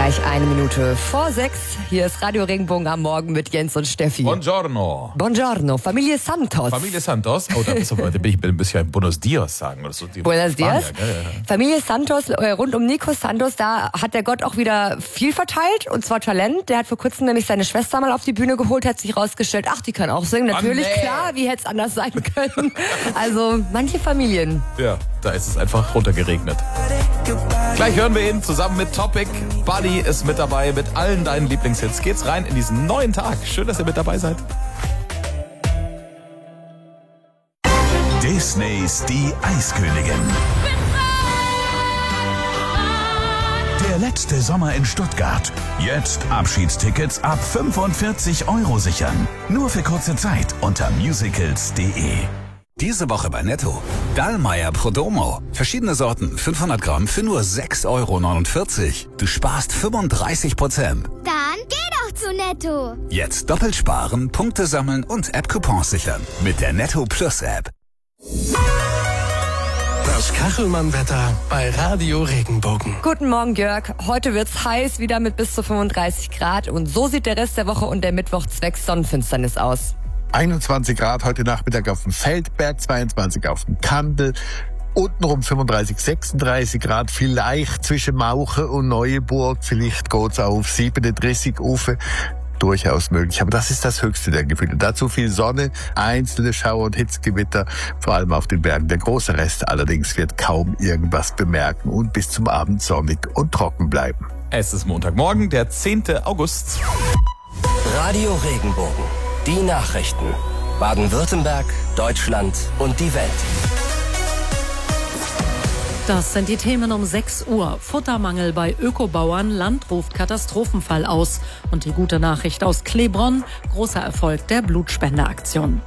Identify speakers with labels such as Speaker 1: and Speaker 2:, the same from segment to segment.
Speaker 1: Gleich 1 Minute vor 6. Hier ist Radio Regenbogen am Morgen mit Jens und Steffi.
Speaker 2: Buongiorno.
Speaker 1: Buongiorno. Familie Santos.
Speaker 2: Familie Santos? Oh, da bin ich ein bisschen Buenos Dias sagen. Oder so.
Speaker 1: Buenos Dias.
Speaker 2: Ja.
Speaker 1: Familie Santos, rund um Nico Santos, da hat der Gott auch wieder viel verteilt. Und zwar Talent. Der hat vor kurzem nämlich seine Schwester mal auf die Bühne geholt, hat sich rausgestellt, ach, die kann auch singen. Natürlich, klar, wie hätte es anders sein können. Also, manche Familien.
Speaker 2: Ja, da ist es einfach runtergeregnet. Gleich hören wir ihn zusammen mit Topic. Buddy ist mit dabei mit allen deinen Lieblingshits. Geht's rein in diesen neuen Tag. Schön, dass ihr mit dabei seid.
Speaker 3: Disneys Die Eiskönigin. Der letzte Sommer in Stuttgart. Jetzt Abschiedstickets ab 45 € sichern. Nur für kurze Zeit unter musicals.de.
Speaker 4: Diese Woche bei Netto. Dallmayr Prodomo. Verschiedene Sorten, 500 Gramm für nur 6,49 €. Du sparst 35%.
Speaker 5: Dann geh doch zu Netto.
Speaker 4: Jetzt doppelt sparen, Punkte sammeln und App-Coupons sichern. Mit der Netto Plus App.
Speaker 6: Das Kachelmann-Wetter bei Radio Regenbogen.
Speaker 1: Guten Morgen, Jörg. Heute wird's heiß, wieder mit bis zu 35 Grad. Und so sieht der Rest der Woche und der Mittwoch zwecks Sonnenfinsternis aus.
Speaker 7: 21 Grad heute Nachmittag auf dem Feldberg, 22 auf dem Kandel, untenrum 35, 36 Grad, vielleicht zwischen Mauche und Neuenburg, vielleicht geht's auch auf 37 Ufer. Durchaus möglich, aber das ist das höchste der Gefühle. Dazu viel Sonne, einzelne Schauer und Hitzgewitter, vor allem auf den Bergen. Der große Rest allerdings wird kaum irgendwas bemerken und bis zum Abend sonnig und trocken bleiben.
Speaker 2: Es ist Montagmorgen, der 10. August.
Speaker 8: Radio Regenbogen. Die Nachrichten. Baden-Württemberg, Deutschland und die Welt.
Speaker 9: Das sind die Themen um 6 Uhr. Futtermangel bei Ökobauern, Land ruft Katastrophenfall aus. Und die gute Nachricht aus Klebronn, großer Erfolg der Blutspendeaktion.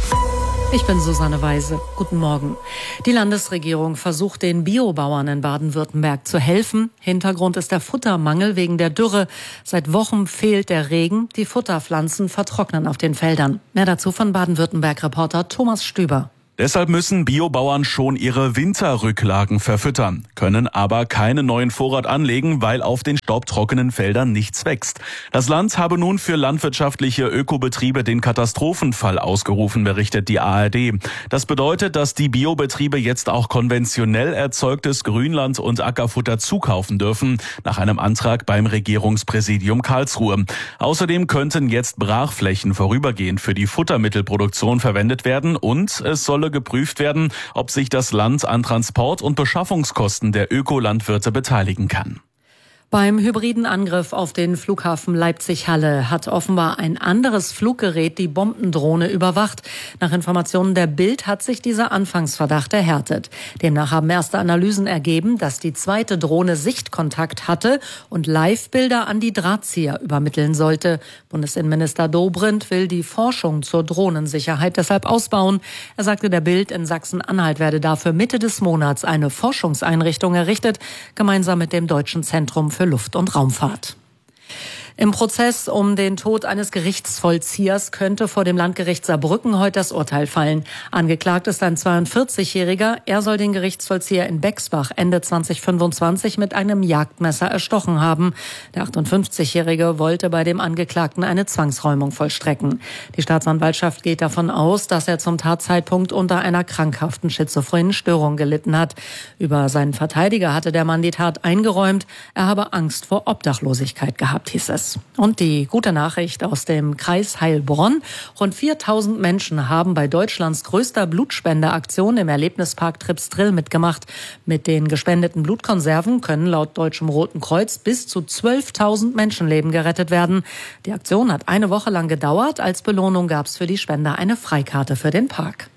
Speaker 9: Ich bin Susanne Weise. Guten Morgen. Die Landesregierung versucht, den Biobauern in Baden-Württemberg zu helfen. Hintergrund ist der Futtermangel wegen der Dürre. Seit Wochen fehlt der Regen. Die Futterpflanzen vertrocknen auf den Feldern. Mehr dazu von Baden-Württemberg-Reporter Thomas Stüber.
Speaker 10: Deshalb müssen Biobauern schon ihre Winterrücklagen verfüttern, können aber keinen neuen Vorrat anlegen, weil auf den staubtrockenen Feldern nichts wächst. Das Land habe nun für landwirtschaftliche Ökobetriebe den Katastrophenfall ausgerufen, berichtet die ARD. Das bedeutet, dass die Biobetriebe jetzt auch konventionell erzeugtes Grünland und Ackerfutter zukaufen dürfen, nach einem Antrag beim Regierungspräsidium Karlsruhe. Außerdem könnten jetzt Brachflächen vorübergehend für die Futtermittelproduktion verwendet werden und es solle geprüft werden, ob sich das Land an Transport- und Beschaffungskosten der Ökolandwirte beteiligen kann.
Speaker 9: Beim hybriden Angriff auf den Flughafen Leipzig-Halle hat offenbar ein anderes Fluggerät die Bombendrohne überwacht. Nach Informationen der Bild hat sich dieser Anfangsverdacht erhärtet. Demnach haben erste Analysen ergeben, dass die zweite Drohne Sichtkontakt hatte und Live-Bilder an die Drahtzieher übermitteln sollte. Bundesinnenminister Dobrindt will die Forschung zur Drohnensicherheit deshalb ausbauen. Er sagte der Bild, in Sachsen-Anhalt werde dafür Mitte des Monats eine Forschungseinrichtung errichtet, gemeinsam mit dem Deutschen Zentrum für Luft- und Raumfahrt. Im Prozess um den Tod eines Gerichtsvollziehers könnte vor dem Landgericht Saarbrücken heute das Urteil fallen. Angeklagt ist ein 42-Jähriger. Er soll den Gerichtsvollzieher in Bexbach Ende 2025 mit einem Jagdmesser erstochen haben. Der 58-Jährige wollte bei dem Angeklagten eine Zwangsräumung vollstrecken. Die Staatsanwaltschaft geht davon aus, dass er zum Tatzeitpunkt unter einer krankhaften schizophrenen Störung gelitten hat. Über seinen Verteidiger hatte der Mann die Tat eingeräumt. Er habe Angst vor Obdachlosigkeit gehabt, hieß es. Und die gute Nachricht aus dem Kreis Heilbronn. Rund 4000 Menschen haben bei Deutschlands größter Blutspendeaktion im Erlebnispark Tripsdrill mitgemacht. Mit den gespendeten Blutkonserven können laut Deutschem Roten Kreuz bis zu 12.000 Menschenleben gerettet werden. Die Aktion hat eine Woche lang gedauert. Als Belohnung gab es für die Spender eine Freikarte für den Park.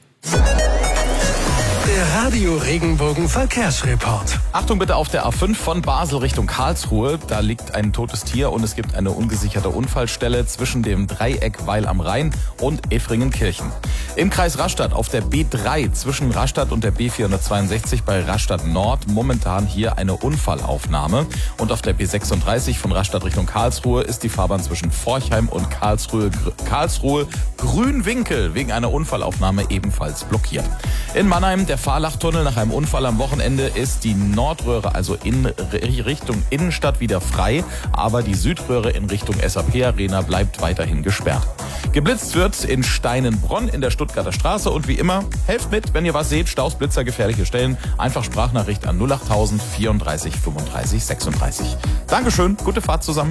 Speaker 6: Der Radio Regenbogen Verkehrsreport.
Speaker 2: Achtung bitte auf der A5 von Basel Richtung Karlsruhe. Da liegt ein totes Tier und es gibt eine ungesicherte Unfallstelle zwischen dem Dreieck Weil am Rhein und Effringenkirchen. Im Kreis Rastatt auf der B3 zwischen Rastatt und der B462 bei Rastatt Nord momentan hier eine Unfallaufnahme. Und auf der B36 von Rastatt Richtung Karlsruhe ist die Fahrbahn zwischen Forchheim und Karlsruhe Grünwinkel wegen einer Unfallaufnahme ebenfalls blockiert. In Mannheim der Fahrlach Dachtunnel. Nach einem Unfall am Wochenende ist die Nordröhre, also in Richtung Innenstadt, wieder frei. Aber die Südröhre in Richtung SAP Arena bleibt weiterhin gesperrt. Geblitzt wird in Steinenbronn in der Stuttgarter Straße. Und wie immer, helft mit, wenn ihr was seht, Staus, Blitzer, gefährliche Stellen. Einfach Sprachnachricht an 08000 34 35 36. Dankeschön, gute Fahrt zusammen.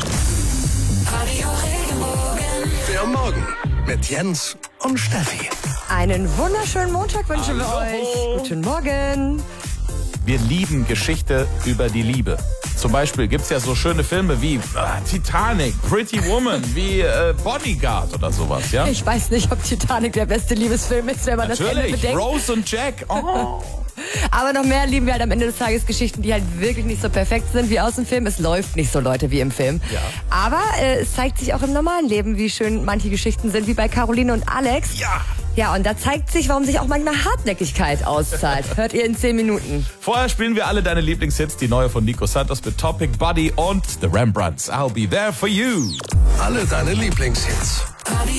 Speaker 6: Der Morgen mit Jens und Steffi.
Speaker 1: Einen wunderschönen Montag wünschen wir euch. Guten Morgen.
Speaker 2: Wir lieben Geschichte über die Liebe. Zum Beispiel gibt's ja so schöne Filme wie Titanic, Pretty Woman, wie Bodyguard oder sowas, ja?
Speaker 1: Ich weiß nicht, ob Titanic der beste Liebesfilm ist, wenn man das Ende bedenkt.
Speaker 2: Rose und Jack. Oh.
Speaker 1: Aber noch mehr lieben wir halt am Ende des Tages Geschichten, die halt wirklich nicht so perfekt sind wie aus dem Film. Es läuft nicht so, Leute, wie im Film.
Speaker 2: Ja.
Speaker 1: Aber es zeigt sich auch im normalen Leben, wie schön manche Geschichten sind, wie bei Caroline und Alex.
Speaker 2: Ja.
Speaker 1: Ja, und da zeigt sich, warum sich auch manchmal Hartnäckigkeit auszahlt. Hört ihr in 10 Minuten.
Speaker 2: Vorher spielen wir alle deine Lieblingshits, die neue von Nico Santos mit Topic, Buddy und The Rembrandts. I'll be there for you.
Speaker 6: Alle deine Lieblingshits.